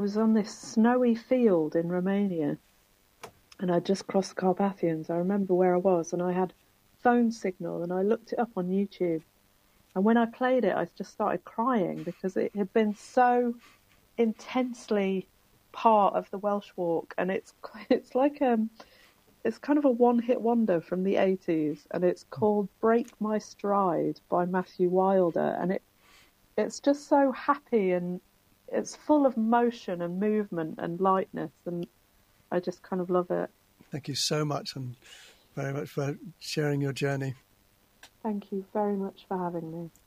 was on this snowy field in Romania, and I just crossed the Carpathians. I remember where I was, and I had phone signal, and I looked it up on YouTube. And when I played it, I just started crying because it had been so intensely part of the Welsh Walk, and it's like it's kind of a one-hit wonder from the 80s, and it's called "Break My Stride" by Matthew Wilder, and it's just so happy, and it's full of motion and movement and lightness, and I just kind of love it. Thank you so much, and very much for sharing your journey. Thank you very much for having me.